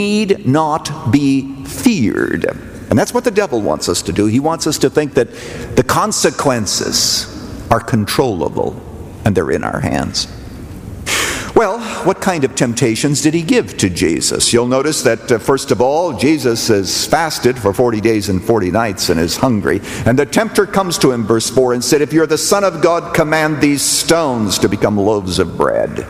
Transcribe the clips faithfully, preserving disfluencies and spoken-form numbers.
need not be feared. And that's what the devil wants us to do. He wants us to think that the consequences are controllable and they're in our hands. Well, what kind of temptations did he give to Jesus? You'll notice that, uh, first of all, Jesus has fasted for forty days and forty nights and is hungry. And the tempter comes to him, verse four, and said, "If you're the Son of God, command these stones to become loaves of bread."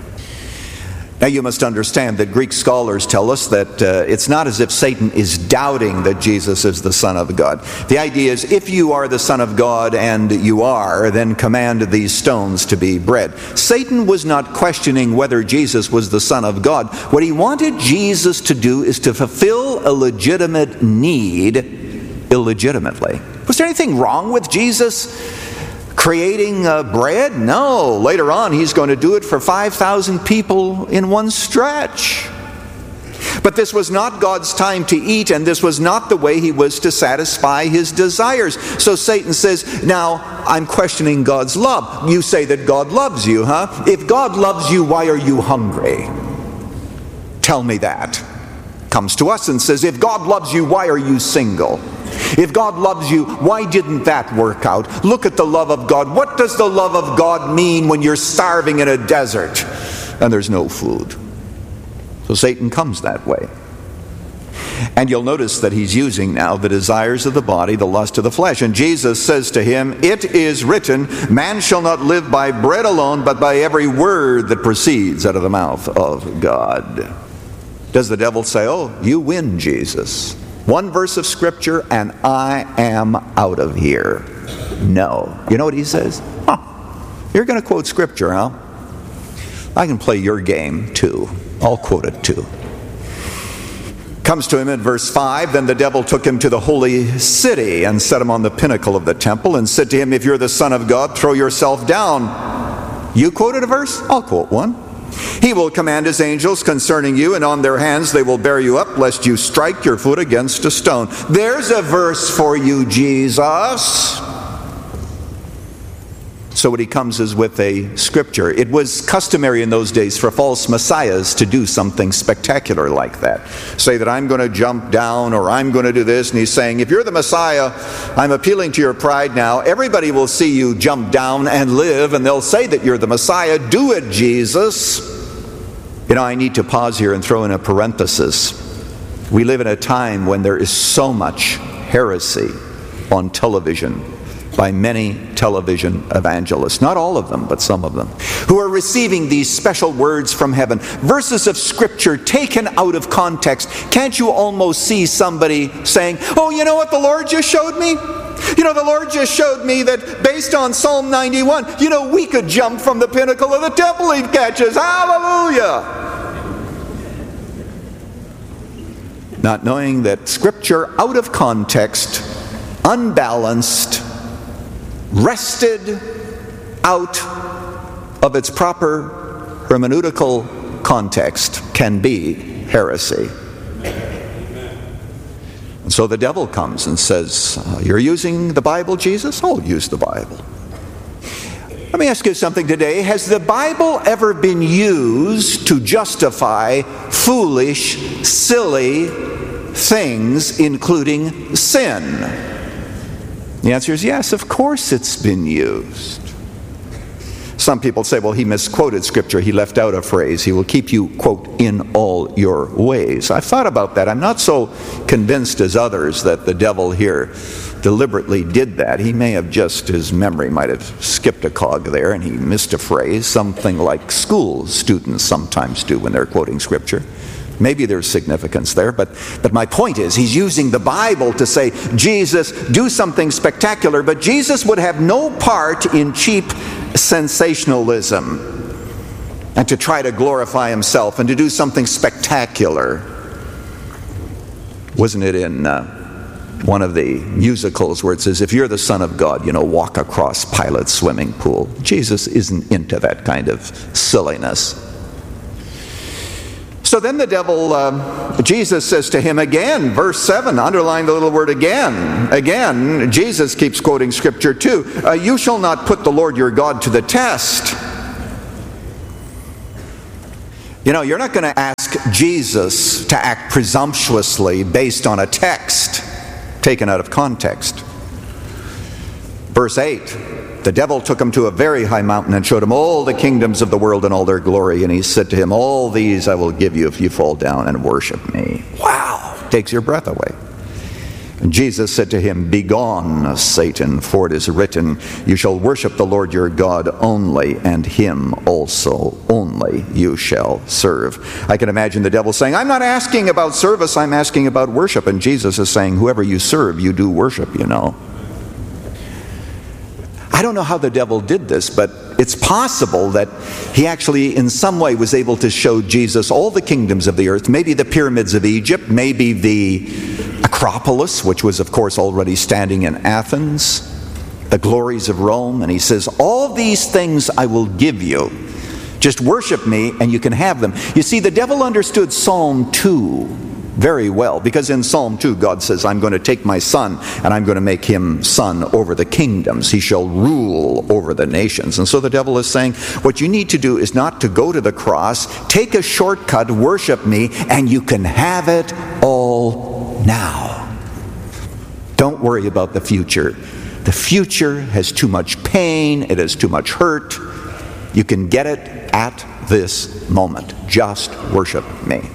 Now you must understand that Greek scholars tell us that uh, it's not as if Satan is doubting that Jesus is the Son of God. The idea is, if you are the Son of God, and you are, then command these stones to be bread. Satan was not questioning whether Jesus was the Son of God. What he wanted Jesus to do is to fulfill a legitimate need illegitimately. Was there anything wrong with Jesus creating uh, bread? No. Later on, he's going to do it for five thousand people in one stretch. But this was not God's time to eat, and this was not the way he was to satisfy his desires. So Satan says, now, I'm questioning God's love. You say that God loves you, huh? If God loves you, why are you hungry? Tell me that. Comes to us and says, if God loves you, why are you single? If God loves you, why didn't that work out? Look at the love of God. What does the love of God mean when you're starving in a desert and there's no food? So Satan comes that way. And you'll notice that he's using now the desires of the body, the lust of the flesh. And Jesus says to him, "It is written, man shall not live by bread alone, but by every word that proceeds out of the mouth of God." Does the devil say, "Oh, you win, Jesus. One verse of Scripture and I am out of here"? No. You know what he says? Huh, you're going to quote Scripture, huh? I can play your game too. I'll quote it too. Comes to him in verse five, "Then the devil took him to the holy city and set him on the pinnacle of the temple and said to him, 'If you're the Son of God, throw yourself down.'" You quoted a verse? I'll quote one. "He will command his angels concerning you, and on their hands they will bear you up, lest you strike your foot against a stone." There's a verse for you, Jesus. So what he comes is with a scripture. It was customary in those days for false messiahs to do something spectacular like that. Say that I'm going to jump down, or I'm going to do this. And he's saying, if you're the Messiah, I'm appealing to your pride now. Everybody will see you jump down and live, and they'll say that you're the Messiah. Do it, Jesus. You know, I need to pause here and throw in a parenthesis. We live in a time when there is so much heresy on television by many television evangelists, not all of them, but some of them, who are receiving these special words from heaven, verses of Scripture taken out of context. Can't you almost see somebody saying, "Oh, you know what the Lord just showed me? You know, the Lord just showed me that based on Psalm ninety-one, you know, we could jump from the pinnacle of the temple he'd catch us. Hallelujah!" Not knowing that Scripture out of context, unbalanced, wrested out of its proper hermeneutical context, can be heresy. And so the devil comes and says, "You're using the Bible, Jesus? I'll use the Bible." Let me ask you something today. Has the Bible ever been used to justify foolish, silly things, including sin? The answer is yes, of course it's been used. Some people say, well, he misquoted Scripture. He left out a phrase. He will keep you, quote, "in all your ways." I've thought about that. I'm not so convinced as others that the devil here deliberately did that. He may have just, his memory might have skipped a cog there and he missed a phrase, something like school students sometimes do when they're quoting Scripture. Maybe there's significance there, but, but my point is, he's using the Bible to say, Jesus, do something spectacular, but Jesus would have no part in cheap sensationalism and to try to glorify himself and to do something spectacular. Wasn't it in uh, one of the musicals where it says, if you're the Son of God, you know, walk across Pilate's swimming pool? Jesus isn't into that kind of silliness. So then the devil, uh, Jesus says to him again, verse seven, underline the little word again. Again, Jesus keeps quoting Scripture too. Uh, you shall not put the Lord your God to the test. You know, you're not going to ask Jesus to act presumptuously based on a text taken out of context. Verse eight, the devil took him to a very high mountain and showed him all the kingdoms of the world and all their glory. And he said to him, all these I will give you if you fall down and worship me. Wow, takes your breath away. And Jesus said to him, begone, Satan, for it is written, you shall worship the Lord your God only, and him also only you shall serve. I can imagine the devil saying, I'm not asking about service, I'm asking about worship. And Jesus is saying, whoever you serve, you do worship, you know. I don't know how the devil did this, but it's possible that he actually in some way was able to show Jesus all the kingdoms of the earth, maybe the pyramids of Egypt, maybe the Acropolis, which was of course already standing in Athens, the glories of Rome, and he says, all these things I will give you. Just worship me and you can have them. You see, the devil understood Psalm two very well, because in Psalm two God says, I'm going to take my son and I'm going to make him son over the kingdoms. He shall rule over the nations. And so the devil is saying, what you need to do is not to go to the cross, take a shortcut, worship me, and you can have it all now. Don't worry about the future. The future has too much pain, it has too much hurt. You can get it at this moment. Just worship me.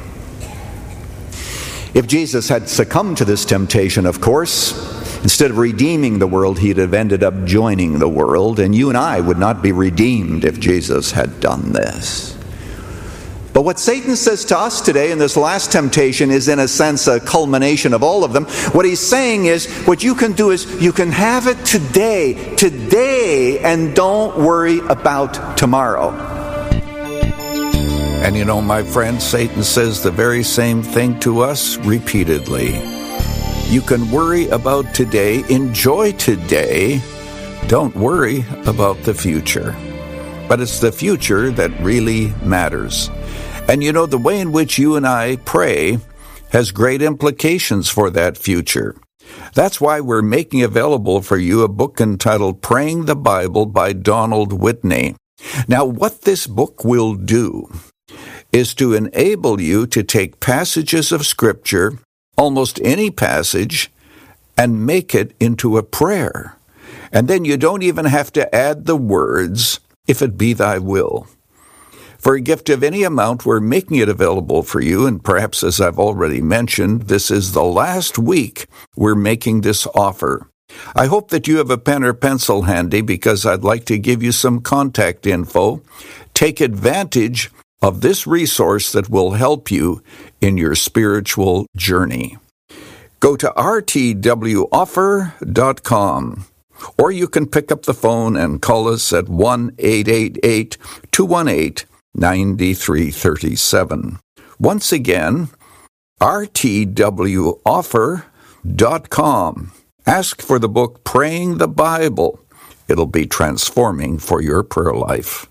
If Jesus had succumbed to this temptation, of course, instead of redeeming the world, he'd have ended up joining the world, and you and I would not be redeemed if Jesus had done this. But what Satan says to us today in this last temptation is in a sense a culmination of all of them. What he's saying is, what you can do is you can have it today, today, and don't worry about tomorrow. And you know, my friend, Satan says the very same thing to us repeatedly. You can worry about today, enjoy today, don't worry about the future. But it's the future that really matters. And you know, the way in which you and I pray has great implications for that future. That's why we're making available for you a book entitled Praying the Bible by Donald Whitney. Now, what this book will do is to enable you to take passages of Scripture, almost any passage, and make it into a prayer. And then you don't even have to add the words, if it be thy will. For a gift of any amount, we're making it available for you, and perhaps as I've already mentioned, this is the last week we're making this offer. I hope that you have a pen or pencil handy, because I'd like to give you some contact info. Take advantage of this resource that will help you in your spiritual journey. Go to r t w offer dot com, or you can pick up the phone and call us at one eight eight eight, two one eight, nine three three seven. Once again, r t w offer dot com. Ask for the book Praying the Bible. It'll be transforming for your prayer life.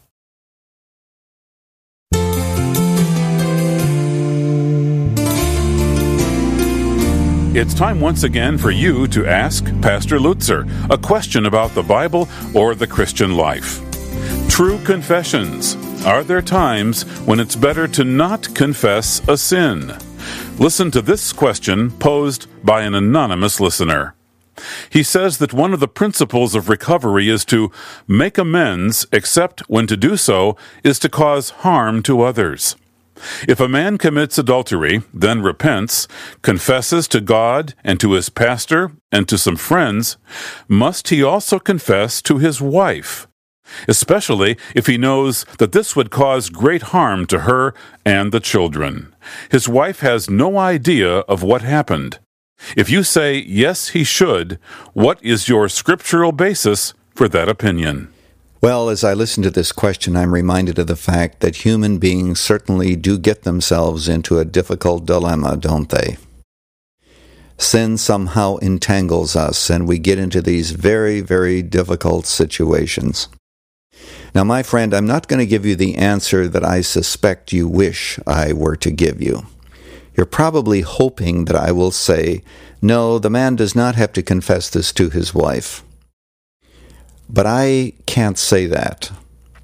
It's time once again for you to ask Pastor Lutzer a question about the Bible or the Christian life. True confessions. Are there times when it's better to not confess a sin? Listen to this question posed by an anonymous listener. He says that one of the principles of recovery is to make amends, except when to do so is to cause harm to others. If a man commits adultery, then repents, confesses to God and to his pastor and to some friends, must he also confess to his wife? Especially if he knows that this would cause great harm to her and the children. His wife has no idea of what happened. If you say, yes, he should, what is your scriptural basis for that opinion? Well, as I listen to this question, I'm reminded of the fact that human beings certainly do get themselves into a difficult dilemma, don't they? Sin somehow entangles us, and we get into these very, very difficult situations. Now, my friend, I'm not going to give you the answer that I suspect you wish I were to give you. You're probably hoping that I will say, no, the man does not have to confess this to his wife. But I can't say that.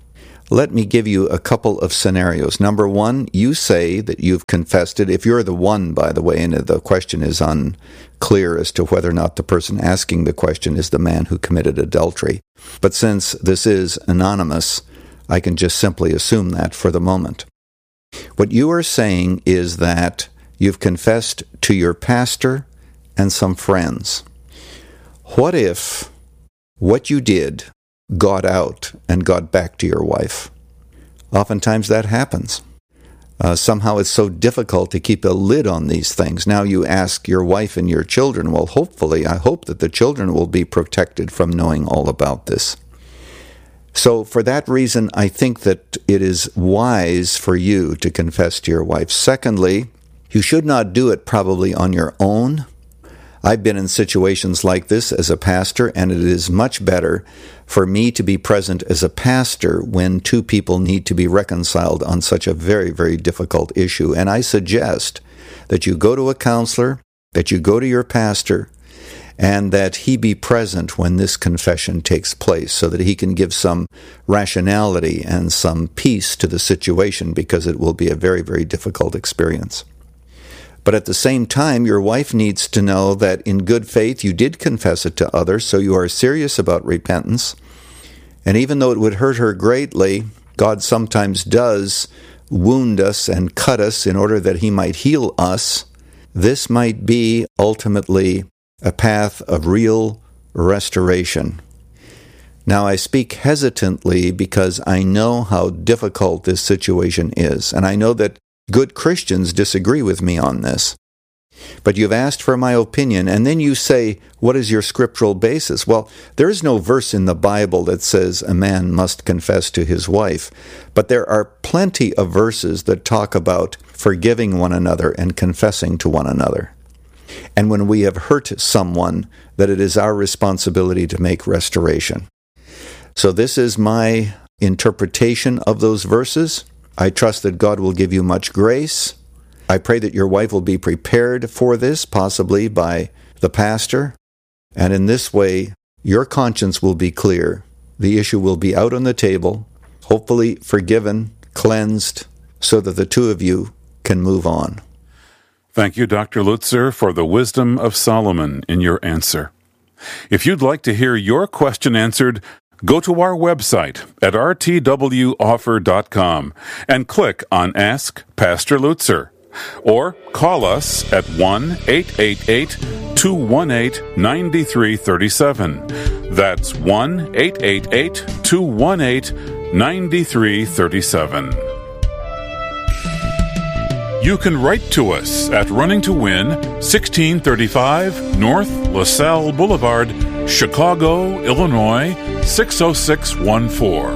let me give you a couple of scenarios. Number one, you say that you've confessed it. If you're the one, by the way, and the question is unclear as to whether or not the person asking the question is the man who committed adultery. But since this is anonymous, I can just simply assume that for the moment. What you are saying is that you've confessed to your pastor and some friends. What if what you did got out and got back to your wife? Oftentimes that happens. Uh, somehow it's so difficult to keep a lid on these things. Now you ask your wife and your children, well, hopefully, I hope that the children will be protected from knowing all about this. So for that reason, I think that it is wise for you to confess to your wife. Secondly, you should not do it probably on your own. I've been in situations like this as a pastor, and it is much better for me to be present as a pastor when two people need to be reconciled on such a very, very difficult issue. And I suggest that you go to a counselor, that you go to your pastor, and that he be present when this confession takes place so that he can give some rationality and some peace to the situation, because it will be a very, very difficult experience. But at the same time, your wife needs to know that in good faith you did confess it to others, so you are serious about repentance. And even though it would hurt her greatly, God sometimes does wound us and cut us in order that he might heal us. This might be ultimately a path of real restoration. Now, I speak hesitantly because I know how difficult this situation is, and I know that good Christians disagree with me on this. But you've asked for my opinion, and then you say, what is your scriptural basis? Well, there is no verse in the Bible that says a man must confess to his wife, but there are plenty of verses that talk about forgiving one another and confessing to one another. And when we have hurt someone, that it is our responsibility to make restoration. So this is my interpretation of those verses. I trust that God will give you much grace. I pray that your wife will be prepared for this, possibly by the pastor. And in this way, your conscience will be clear. The issue will be out on the table, hopefully forgiven, cleansed, so that the two of you can move on. Thank you, Doctor Lutzer, for the wisdom of Solomon in your answer. If you'd like to hear your question answered, go to our website at r t w offer dot com and click on Ask Pastor Lutzer, or call us at one eight eight eight, two one eight, nine three three seven. That's one eight eight eight, two one eight, nine three three seven. You can write to us at Running to Win, sixteen thirty-five North LaSalle Boulevard, Chicago, Illinois, six oh six one four.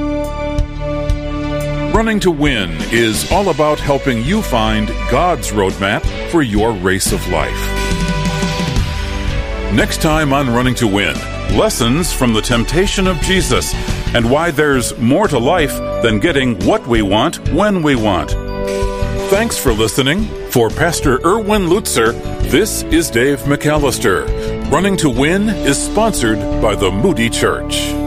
Running to Win is all about helping you find God's roadmap for your race of life. Next time on Running to Win, lessons from the temptation of Jesus and why there's more to life than getting what we want when we want. Thanks for listening. For Pastor Erwin Lutzer, this is Dave McAllister. Running to Win is sponsored by the Moody Church.